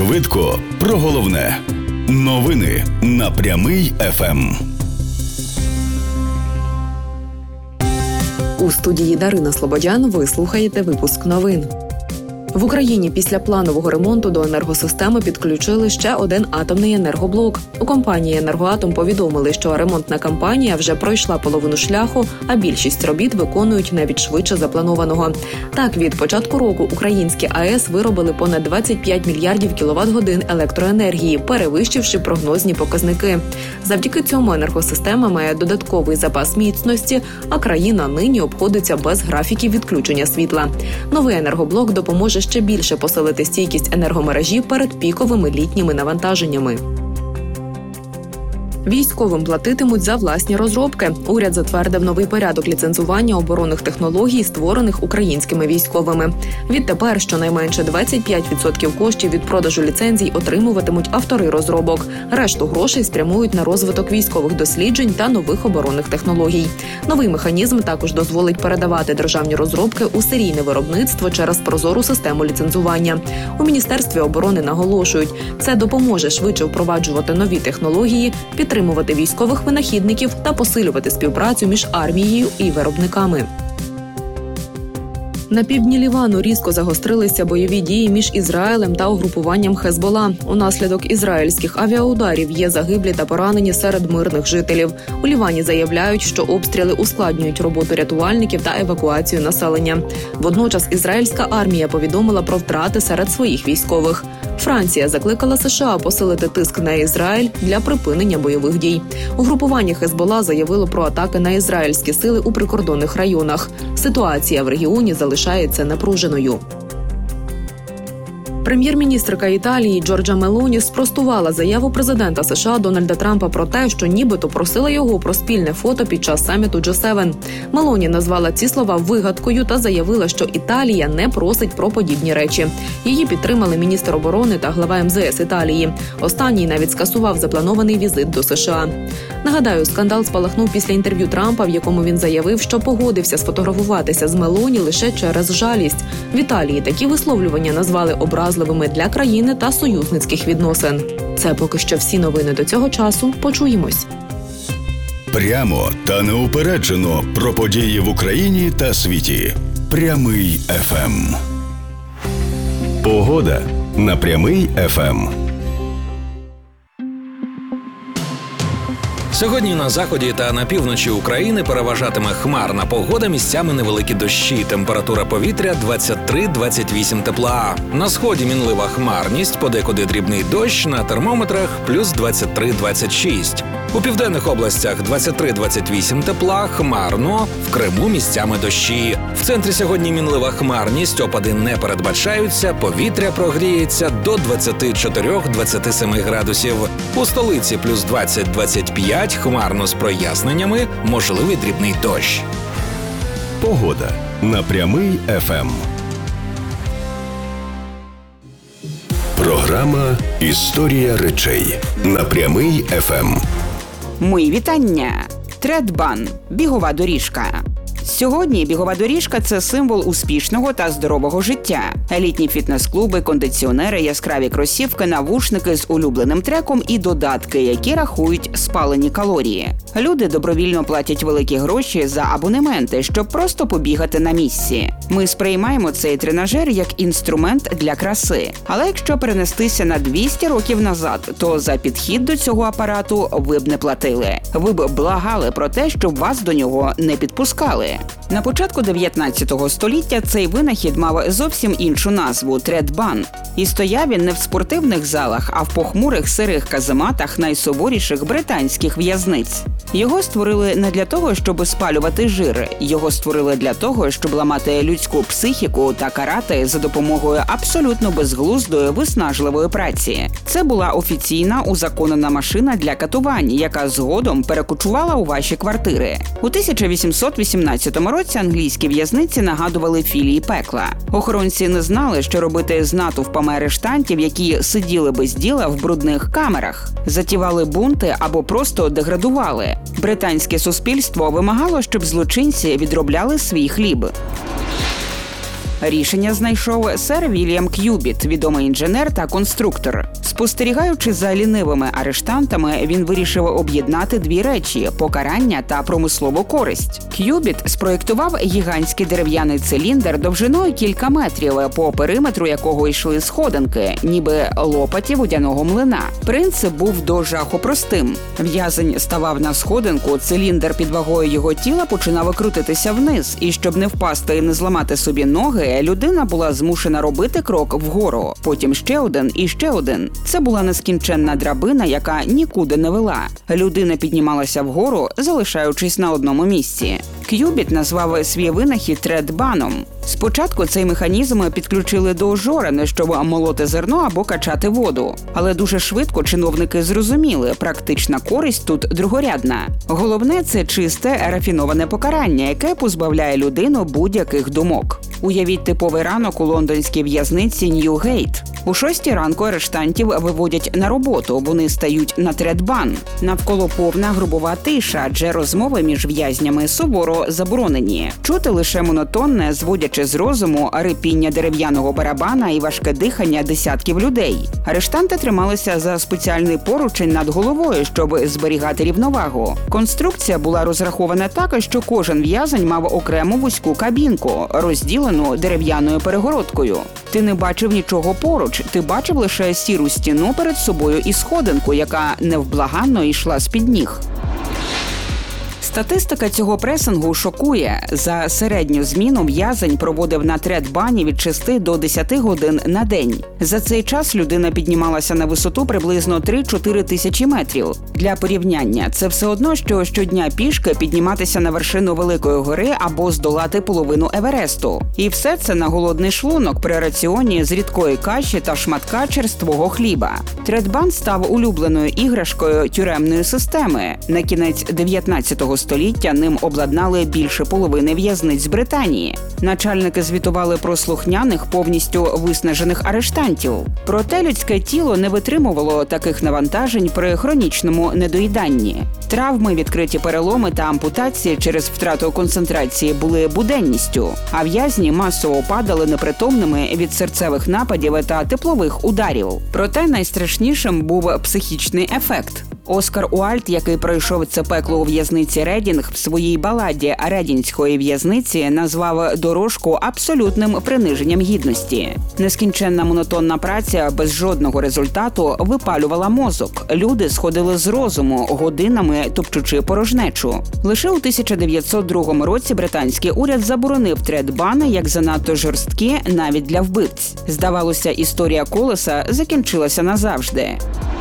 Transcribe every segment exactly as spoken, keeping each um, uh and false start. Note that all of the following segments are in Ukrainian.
Швидко про головне. Новини на Прямий еф ем. У студії Дарина Слободян ви слухаєте випуск новин. В Україні після планового ремонту до енергосистеми підключили ще один атомний енергоблок. У компанії «Енергоатом» повідомили, що ремонтна кампанія вже пройшла половину шляху, а більшість робіт виконують навіть швидше запланованого. Так, від початку року українські АЕС виробили понад двадцять п'ять мільярдів кіловат-годин електроенергії, перевищивши прогнозні показники. Завдяки цьому енергосистема має додатковий запас міцності, а країна нині обходиться без графіків відключення світла. Новий енергоблок допоможе ще більше посилити стійкість енергомережі перед піковими літніми навантаженнями. Військовим платитимуть за власні розробки. Уряд затвердив новий порядок ліцензування оборонних технологій, створених українськими військовими. Відтепер щонайменше двадцять п'ять відсотків коштів від продажу ліцензій отримуватимуть автори розробок. Решту грошей спрямують на розвиток військових досліджень та нових оборонних технологій. Новий механізм також дозволить передавати державні розробки у серійне виробництво через прозору систему ліцензування. У Міністерстві оборони наголошують, це допоможе швидше впроваджувати нові технології, підтримувати військових винахідників та посилювати співпрацю між армією і виробниками. На півдні Лівану різко загострилися бойові дії між Ізраїлем та угрупуванням Хезбола. Унаслідок ізраїльських авіаударів є загиблі та поранені серед мирних жителів. У Лівані заявляють, що обстріли ускладнюють роботу рятувальників та евакуацію населення. Водночас ізраїльська армія повідомила про втрати серед своїх військових. Франція закликала США посилити тиск на Ізраїль для припинення бойових дій. Угрупування Хезбола заявило про атаки на ізраїльські сили у прикордонних районах. Ситуація в регіоні залишається напруженою. Прем'єр-міністрка Італії Джорджа Мелоні спростувала заяву президента США Дональда Трампа про те, що нібито просила його про спільне фото під час саміту джі севен. Мелоні назвала ці слова вигадкою та заявила, що Італія не просить про подібні речі. Її підтримали міністр оборони та глава ем зе ес Італії. Останній навіть скасував запланований візит до США. Нагадаю, скандал спалахнув після інтерв'ю Трампа, в якому він заявив, що погодився сфотографуватися з Мелоні лише через жалість. В Італії такі висловлювання назвали образливими для країни та союзницьких відносин. Це поки що всі новини до цього часу. Почуємось. Прямо та неупереджено про події в Україні та світі. Прямий еф ем. Погода на Прямий еф ем. Сьогодні на заході та на півночі України переважатиме хмарна погода, місцями невеликі дощі. Температура повітря двадцять три - двадцять вісім тепла. На сході мінлива хмарність, подекуди дрібний дощ, на термометрах плюс двадцять три - двадцять шість. У південних областях двадцять три - двадцять вісім тепла, хмарно, в Криму місцями дощі. В центрі сьогодні мінлива хмарність, опади не передбачаються, повітря прогріється до двадцять чотири - двадцять сім градусів. У столиці плюс двадцять - двадцять п'ять, хмарно з проясненнями, можливий дрібний дощ. Погода на Прямий еф ем. Програма «Історія речей» на Прямий еф ем. Мої вітання! Тредбан – бігова доріжка. Сьогодні бігова доріжка – це символ успішного та здорового життя. Елітні фітнес-клуби, кондиціонери, яскраві кросівки, навушники з улюбленим треком і додатки, які рахують спалені калорії. Люди добровільно платять великі гроші за абонементи, щоб просто побігати на місці. Ми сприймаємо цей тренажер як інструмент для краси. Але якщо перенестися на двісті років назад, то за підхід до цього апарату ви б не платили. Ви б благали про те, щоб вас до нього не підпускали. На початку дев'ятнадцятого століття цей винахід мав зовсім іншу назву – тредбан. І стояв він не в спортивних залах, а в похмурих сирих казематах найсуворіших британських в'язниць. Його створили не для того, щоб спалювати жир. Його створили для того, щоб ламати людську психіку та карати за допомогою абсолютно безглуздої виснажливої праці. Це була офіційна узаконена машина для катувань, яка згодом перекочувала у ваші квартири. У тисяча вісімсот вісімнадцятому році англійські в'язниці нагадували філії пекла. Охоронці не знали, що робити з натовпами арештантів, які сиділи без діла в брудних камерах, затівали бунти або просто деградували. Британське суспільство вимагало, щоб злочинці відробляли свій хліб. Рішення знайшов сер Вільям К'юбіт, відомий інженер та конструктор. Спостерігаючи за лінивими арештантами, він вирішив об'єднати дві речі – покарання та промислову користь. К'юбіт спроєктував гігантський дерев'яний циліндр довжиною кілька метрів, по периметру якого йшли сходинки, ніби лопаті водяного млина. Принцип був до жаху простим. В'язень ставав на сходинку, циліндр під вагою його тіла починав крутитися вниз, і щоб не впасти і не зламати собі ноги, людина була змушена робити крок вгору, потім ще один і ще один. Це була нескінченна драбина, яка нікуди не вела. Людина піднімалася вгору, залишаючись на одному місці. К'юбіт назвав свій винахід тредбаном. Спочатку цей механізм підключили до жорен, щоб молоти зерно або качати воду. Але дуже швидко чиновники зрозуміли, практична користь тут другорядна. Головне – це чисте, рафіноване покарання, яке позбавляє людину будь-яких думок. Уявіть типовий ранок у лондонській в'язниці Ньюгейт. У шостій ранку арештантів виводять на роботу, вони стають на тредбан. Навколо повна грубова тиша, адже розмови між в'язнями суворо заборонені. Чути лише монотонне, зводячи з розуму, рипіння дерев'яного барабана і важке дихання десятків людей. Арештанти трималися за спеціальний поручень над головою, щоб зберігати рівновагу. Конструкція була розрахована так, що кожен в'язень мав окрему вузьку кабінку, розділену дерев'яною перегородкою. Ти не бачив нічого поруч, ти бачив лише сіру стіну перед собою і сходинку, яка невблаганно йшла з-під ніг. Статистика цього пресингу шокує. За середню зміну в'язень проводив на тредбані від шести до десяти годин на день. За цей час людина піднімалася на висоту приблизно три-чотири тисячі метрів. Для порівняння, це все одно, що щодня пішки підніматися на вершину Великої гори або здолати половину Евересту. І все це на голодний шлунок при раціоні з рідкої каші та шматка черствого хліба. Тредбан став улюбленою іграшкою тюремної системи. На кінець дев'ятнадцятого століття ним обладнали більше половини в'язниць Британії. Начальники звітували про слухняних, повністю виснажених арештантів. Проте людське тіло не витримувало таких навантажень при хронічному недоїданні. Травми, відкриті переломи та ампутації через втрату концентрації були буденністю, а в'язні масово падали непритомними від серцевих нападів та теплових ударів. Проте найстрашнішим був психічний ефект. Оскар Уальд, який пройшов це пекло у в'язниці Редінг, в своїй баладі «Редінської в'язниці» назвав дорожку абсолютним приниженням гідності. Нескінченна монотонна праця без жодного результату випалювала мозок. Люди сходили з розуму, годинами топчучи порожнечу. Лише у тисяча дев'ятсот другому році британський уряд заборонив тредбани як занадто жорсткі навіть для вбивць. Здавалося, історія колеса закінчилася назавжди.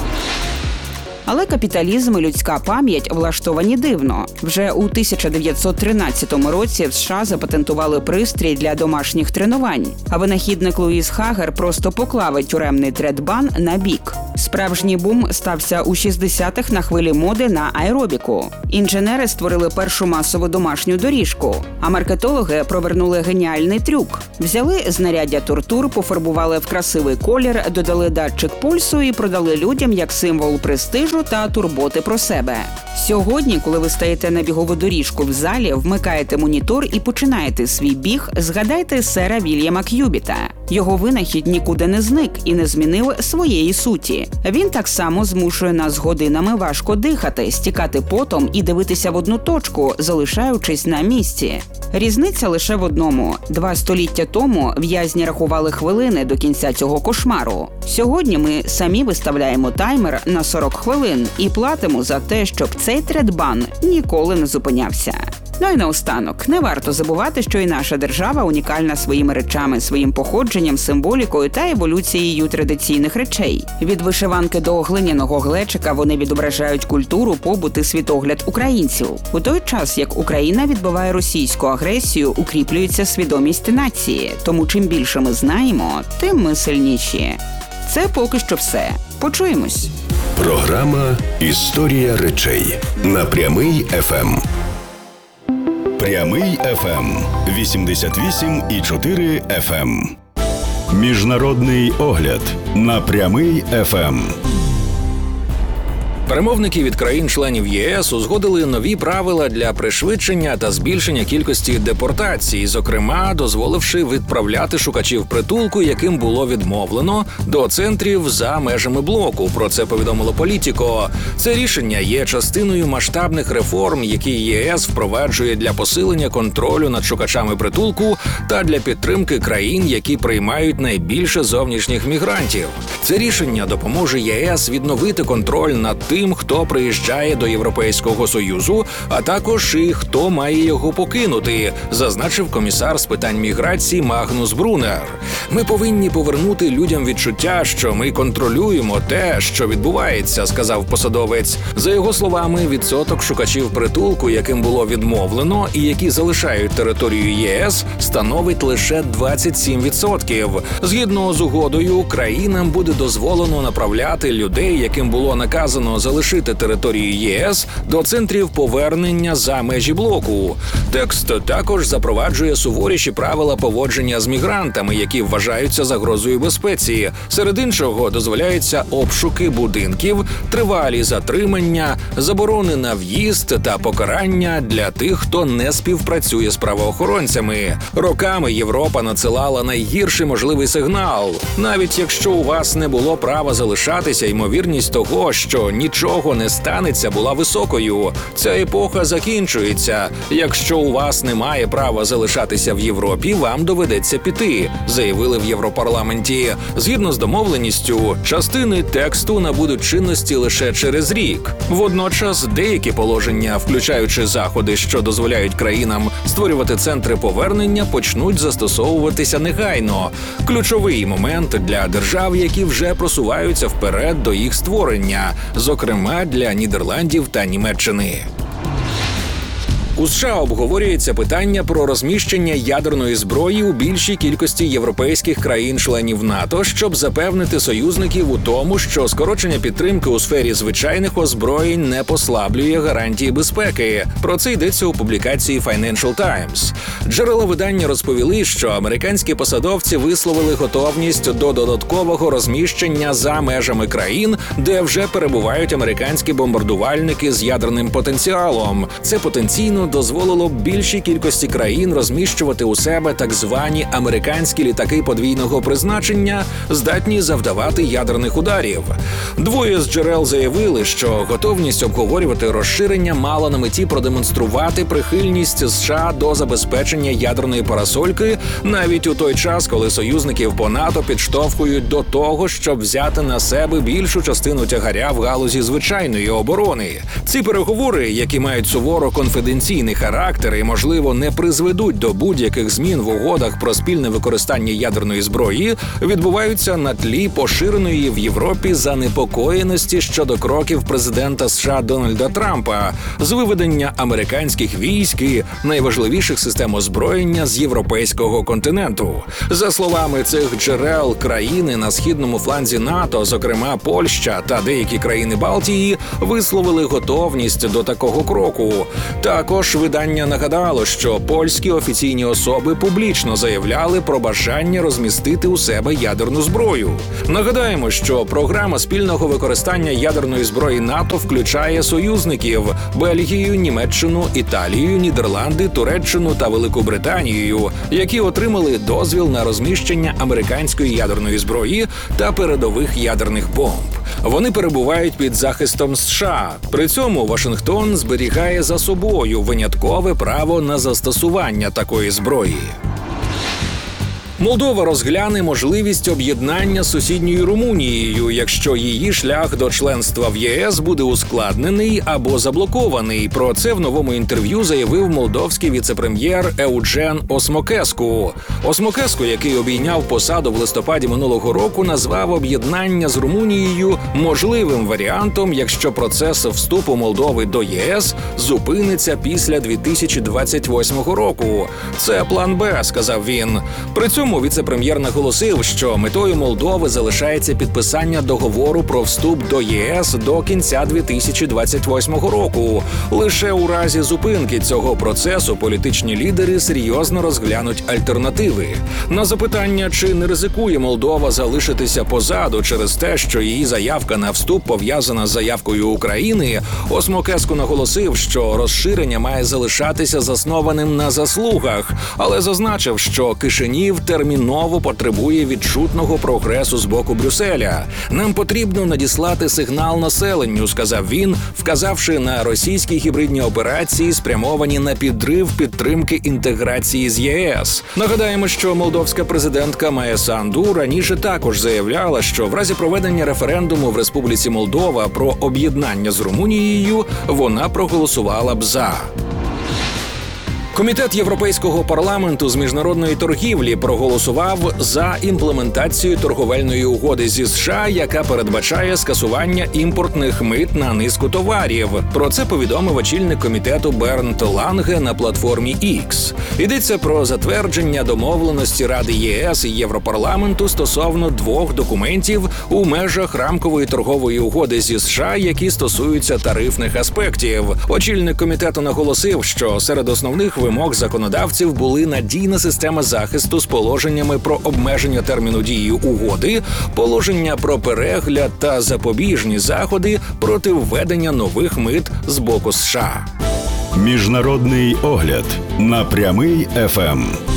Але капіталізм і людська пам'ять влаштовані дивно. Вже у тисяча дев'ятсот тринадцятому році в США запатентували пристрій для домашніх тренувань, а винахідник Луїс Хагер просто поклав тюремний тредбан на бік. Справжній бум стався у шістдесятих на хвилі моди на аеробіку. Інженери створили першу масову домашню доріжку, а маркетологи провернули геніальний трюк. Взяли знаряддя тортур, пофарбували в красивий колір, додали датчик пульсу і продали людям як символ престижу та турботи про себе. Сьогодні, коли ви стаєте на бігову доріжку в залі, вмикаєте монітор і починаєте свій біг, згадайте сера Вільяма К'юбіта. Його винахід нікуди не зник і не змінив своєї суті. Він так само змушує нас годинами важко дихати, стікати потом і дивитися в одну точку, залишаючись на місці. Різниця лише в одному. Два століття тому в'язні рахували хвилини до кінця цього кошмару. Сьогодні ми самі виставляємо таймер на сорок хвилин і платимо за те, щоб цей тредбан ніколи не зупинявся. Ну і наостанок, не варто забувати, що і наша держава унікальна своїми речами, своїм походженням, символікою та еволюцією традиційних речей. Від вишиванки до глиняного глечика вони відображають культуру, побут і світогляд українців. У той час, як Україна відбиває російську агресію, укріплюється свідомість нації. Тому чим більше ми знаємо, тим ми сильніші. Це поки що все. Почуємось. Програма «Історія речей» на Прямий еф ем. Прямий еф ем вісімдесят вісім і чотири еф ем. Міжнародний огляд на Прямий еф ем. Перемовники від країн-членів ЄС узгодили нові правила для пришвидшення та збільшення кількості депортацій, зокрема, дозволивши відправляти шукачів притулку, яким було відмовлено, до центрів за межами блоку. Про це повідомило Політіко. Це рішення є частиною масштабних реформ, які ЄС впроваджує для посилення контролю над шукачами притулку та для підтримки країн, які приймають найбільше зовнішніх мігрантів. Це рішення допоможе ЄС відновити контроль над тим, хто приїжджає до Європейського Союзу, а також і хто має його покинути, зазначив комісар з питань міграції Магнус Брунер. Ми повинні повернути людям відчуття, що ми контролюємо те, що відбувається, сказав посадовець. За його словами, відсоток шукачів притулку, яким було відмовлено і які залишають територію ЄС, становить лише двадцять сім відсотків. Згідно з угодою, країнам буде дозволено направляти людей, яким було наказано залишити територію ЄС, до центрів повернення за межі блоку. Текст також запроваджує суворіші правила поводження з мігрантами, які вважаються загрозою безпеці. Серед іншого, дозволяються обшуки будинків, тривалі затримання, заборони на в'їзд та покарання для тих, хто не співпрацює з правоохоронцями. Роками Європа надсилала найгірший можливий сигнал. Навіть якщо у вас не було права залишатися, ймовірність того, що нічого не станеться, була високою. Ця епоха закінчується. Якщо у вас немає права залишатися в Європі, вам доведеться піти, заявили в Європарламенті. Згідно з домовленістю, частини тексту набудуть чинності лише через рік. Водночас деякі положення, включаючи заходи, що дозволяють країнам створювати центри повернення, почнуть застосовуватися негайно. Ключовий момент для держав, які вже просуваються вперед до їх створення, зокрема для Нідерландів та Німеччини. У США обговорюється питання про розміщення ядерної зброї у більшій кількості європейських країн-членів НАТО, щоб запевнити союзників у тому, що скорочення підтримки у сфері звичайних озброєнь не послаблює гарантії безпеки. Про це йдеться у публікації Financial Times. Джерела видання розповіли, що американські посадовці висловили готовність до додаткового розміщення за межами країн, де вже перебувають американські бомбардувальники з ядерним потенціалом. Це потенційно дозволило б більшій кількості країн розміщувати у себе так звані американські літаки подвійного призначення, здатні завдавати ядерних ударів. Двоє з джерел заявили, що готовність обговорювати розширення мала на меті продемонструвати прихильність США до забезпечення ядерної парасольки навіть у той час, коли союзників по НАТО підштовхують до того, щоб взяти на себе більшу частину тягаря в галузі звичайної оборони. Ці переговори, які мають суворо конфіденційні характер і, можливо, не призведуть до будь-яких змін в угодах про спільне використання ядерної зброї, відбуваються на тлі поширеної в Європі занепокоєності щодо кроків президента США Дональда Трампа з виведення американських військ і найважливіших систем озброєння з європейського континенту. За словами цих джерел, країни на східному фланзі НАТО, зокрема Польща та деякі країни Балтії, висловили готовність до такого кроку. Також видання нагадало, що польські офіційні особи публічно заявляли про бажання розмістити у себе ядерну зброю. Нагадаємо, що програма спільного використання ядерної зброї НАТО включає союзників – Бельгію, Німеччину, Італію, Нідерланди, Туреччину та Велику Британію, які отримали дозвіл на розміщення американської ядерної зброї та передових ядерних бомб. Вони перебувають під захистом США. При цьому Вашингтон зберігає за собою виняткове право на застосування такої зброї. Молдова розгляне можливість об'єднання з сусідньою Румунією, якщо її шлях до членства в ЄС буде ускладнений або заблокований. Про це в новому інтерв'ю заявив молдовський віце-прем'єр Еуджен Осмокеску. Осмокеску, який обійняв посаду в листопаді минулого року, назвав об'єднання з Румунією можливим варіантом, якщо процес вступу Молдови до ЄС зупиниться після дві тисячі двадцять восьмого року. Це план Б, сказав він. При цьому цьому віце-прем'єр наголосив, що метою Молдови залишається підписання договору про вступ до ЄС до кінця дві тисячі двадцять восьмого року. Лише у разі зупинки цього процесу політичні лідери серйозно розглянуть альтернативи. На запитання, чи не ризикує Молдова залишитися позаду через те, що її заявка на вступ пов'язана з заявкою України, Осмокеску наголосив, що розширення має залишатися заснованим на заслугах, але зазначив, що Кишинів терміново потребує відчутного прогресу з боку Брюсселя. «Нам потрібно надіслати сигнал населенню», – сказав він, вказавши на російські гібридні операції, спрямовані на підрив підтримки інтеграції з ЄС. Нагадаємо, що молдовська президентка Майя Санду раніше також заявляла, що в разі проведення референдуму в Республіці Молдова про об'єднання з Румунією вона проголосувала б за. Комітет Європейського парламенту з міжнародної торгівлі проголосував за імплементацію торговельної угоди зі США, яка передбачає скасування імпортних мит на низку товарів. Про це повідомив очільник комітету Бернт Ланге на платформі X. Йдеться про затвердження домовленості Ради ЄС і Європарламенту стосовно двох документів у межах рамкової торгової угоди зі США, які стосуються тарифних аспектів. Очільник комітету наголосив, що серед основних вимог законодавців були надійна система захисту з положеннями про обмеження терміну дії угоди, положення про перегляд та запобіжні заходи проти введення нових мит з боку США. Міжнародний огляд на Прямий еф ем.